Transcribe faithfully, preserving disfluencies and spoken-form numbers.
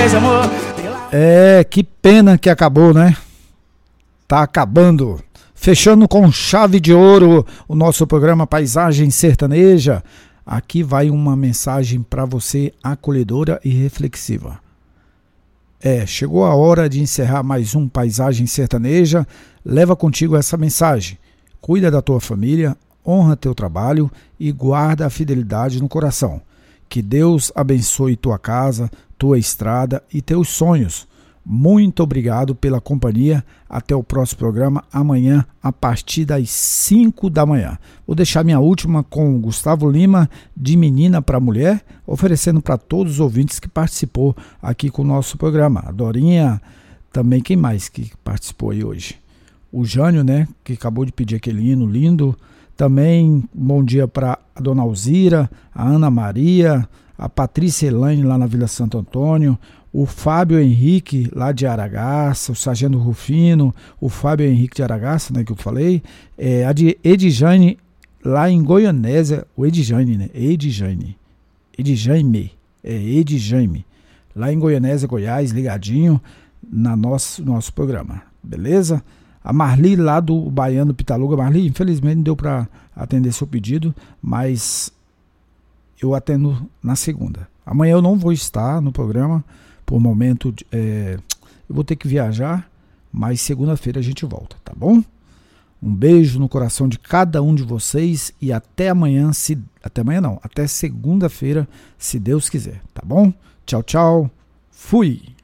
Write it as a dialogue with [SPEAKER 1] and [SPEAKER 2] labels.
[SPEAKER 1] esse amor.
[SPEAKER 2] É, que pena que acabou, né? Tá acabando. Fechando com chave de ouro o nosso programa Paisagem Sertaneja. Aqui vai uma mensagem para você acolhedora e reflexiva. É, chegou a hora de encerrar mais um Paisagem Sertaneja. Leva contigo essa mensagem. Cuida da tua família, honra teu trabalho e guarda a fidelidade no coração. Que Deus abençoe tua casa, tua estrada e teus sonhos. Muito obrigado pela companhia. Até o próximo programa amanhã a partir das cinco da manhã. Vou deixar minha última com o Gustavo Lima, de Menina para Mulher, oferecendo para todos os ouvintes que participou aqui com o nosso programa. A Dorinha, também quem mais que participou aí hoje? O Jânio, né, que acabou de pedir aquele hino lindo. Também bom dia para a Dona Alzira, a Ana Maria, a Patrícia Elaine lá na Vila Santo Antônio, o Fábio Henrique lá de Aragaça, o Sargento Rufino, o Fábio Henrique de Aragaça, né, que eu falei, é, a de Edjane lá em Goianésia, o Edjane, né, Edjane, Edjane, é Edjane, lá em Goianésia, Goiás, ligadinho na nosso, nosso programa, beleza? A Marli lá do Baiano Pitaluga. Marli, infelizmente não deu para atender seu pedido, mas eu atendo na segunda. Amanhã eu não vou estar no programa, por momento, é, eu vou ter que viajar, mas segunda-feira a gente volta, tá bom? Um beijo no coração de cada um de vocês e até amanhã, se, até amanhã não, até segunda-feira, se Deus quiser, tá bom? Tchau, tchau, fui!